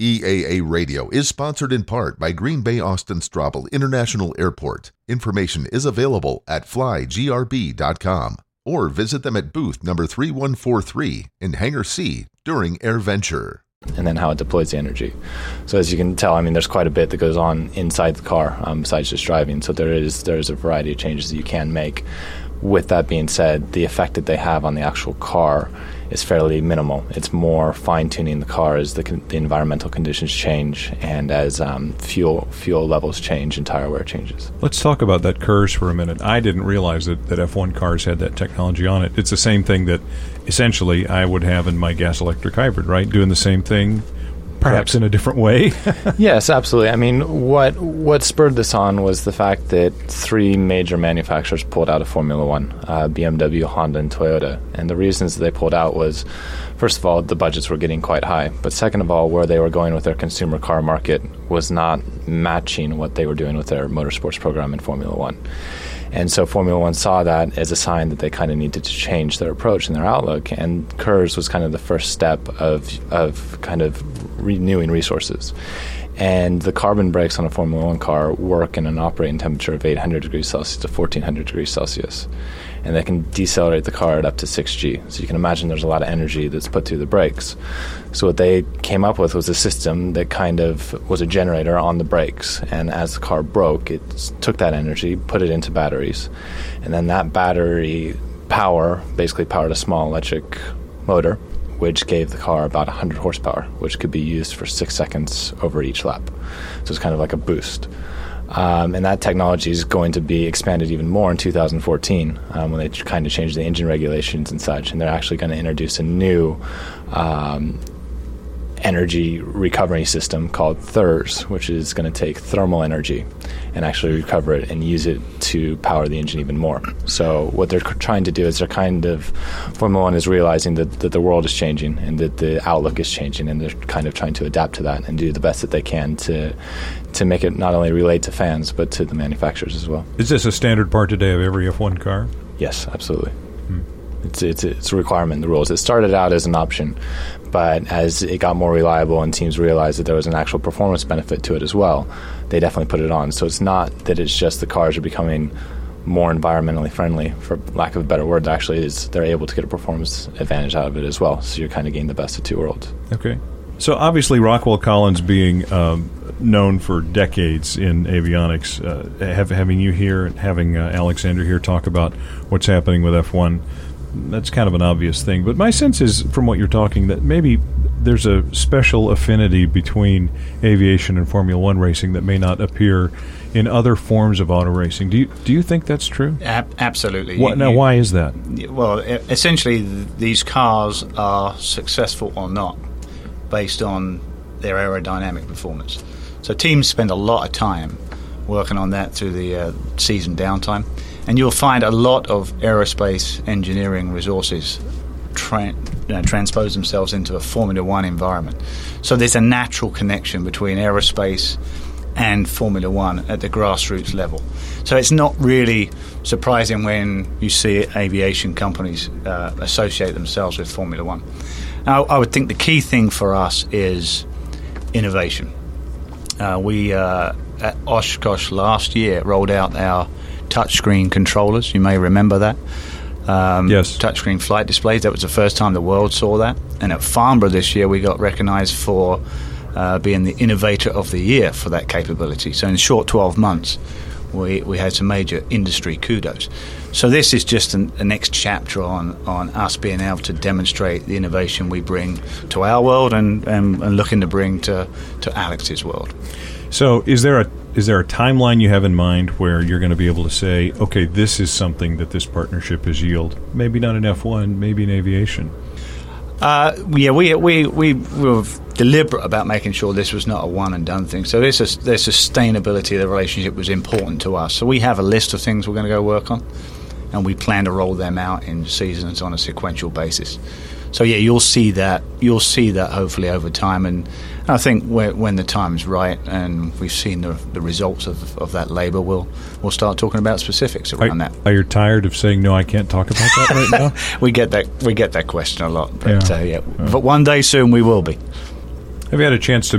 EAA Radio is sponsored in part by Green Bay Austin Straubel International Airport. Information is available at flygrb.com or visit them at booth number 3143 in Hangar C during AirVenture. And then how it deploys the energy. So as you can tell, there's quite a bit that goes on inside the car besides just driving. So there's a variety of changes that you can make. With that being said, the effect that they have on the actual car is fairly minimal. It's more fine-tuning the car as the environmental conditions change and as fuel levels change and tire wear changes. Let's talk about that KERS for a minute. I didn't realize that F1 cars had that technology on it. It's the same thing that essentially I would have in my gas-electric hybrid, right? Doing the same thing, perhaps in a different way. Yes, absolutely. What spurred this on was the fact that three major manufacturers pulled out of Formula One, BMW, Honda, and Toyota. And the reasons that they pulled out was, first of all, the budgets were getting quite high. But second of all, where they were going with their consumer car market was not matching what they were doing with their motorsports program in Formula One. And so Formula One saw that as a sign that they kind of needed to change their approach and their outlook. And KERS was kind of the first step of kind of renewing resources. And the carbon brakes on a Formula One car work in an operating temperature of 800 degrees Celsius to 1400 degrees Celsius. And they can decelerate the car at up to 6G. So you can imagine there's a lot of energy that's put through the brakes. So what they came up with was a system that kind of was a generator on the brakes. And as the car broke, it took that energy, put it into batteries. And then that battery power basically powered a small electric motor, which gave the car about 100 horsepower, which could be used for 6 seconds over each lap. So it's kind of like a boost. And that technology is going to be expanded even more in 2014 when they kind of change the engine regulations and such. And they're actually going to introduce a new energy recovery system called THERS, which is going to take thermal energy and actually recover it and use it to power the engine even more. So what they're trying to do is Formula One is realizing that the world is changing and that the outlook is changing, and they're kind of trying to adapt to that and do the best that they can to make it not only relate to fans but to the manufacturers as well. Is this a standard part today of every F1 car? Yes, absolutely. It's a requirement in the rules. It started out as an option, but as it got more reliable and teams realized that there was an actual performance benefit to it as well, they definitely put it on. So it's not that it's just the cars are becoming more environmentally friendly, for lack of a better word. Actually, they're able to get a performance advantage out of it as well. So you're kind of getting the best of two worlds. Okay. So obviously Rockwell Collins being known for decades in avionics, having you here and having Alexander here talk about what's happening with F1, that's kind of an obvious thing. But my sense is, from what you're talking, that maybe there's a special affinity between aviation and Formula One racing that may not appear in other forms of auto racing. Do you think that's true? Absolutely. Why is that? Well, essentially, these cars are successful or not based on their aerodynamic performance. So teams spend a lot of time working on that through the season downtime. And you'll find a lot of aerospace engineering resources transpose themselves into a Formula One environment. So there's a natural connection between aerospace and Formula One at the grassroots level. So it's not really surprising when you see aviation companies associate themselves with Formula One. Now, I would think the key thing for us is innovation. We at Oshkosh last year rolled out our touchscreen controllers. You may remember that. Yes. Touchscreen flight displays. That was the first time the world saw that. And at Farnborough this year, we got recognized for being the innovator of the year for that capability. So in a short 12 months, we had some major industry kudos. So this is just the next chapter on us being able to demonstrate the innovation we bring to our world and looking to bring to Alex's world. So is there a timeline you have in mind where you're going to be able to say, okay, this is something that this partnership has yielded? Maybe not in F1, maybe in aviation. We were deliberate about making sure this was not a one and done thing. So the sustainability of the relationship was important to us. So we have a list of things we're going to go work on, and we plan to roll them out in seasons on a sequential basis. So yeah, you'll see that hopefully over time, and I think when the time's right and we've seen the results of that labor, we'll start talking about specifics around that. Are you tired of saying no? I can't talk about that right now. We get that question a lot, but but one day soon we will be. Have you had a chance to